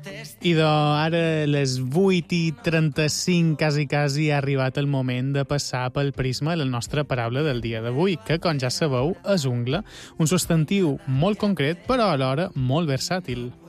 Idò, ara a les 8:35 quasi ha arribat el moment de passar pel prisma la nostra paraula del dia d'avui, que, com ja sabeu, és ungla, un substantiu molt concret però alhora molt versàtil.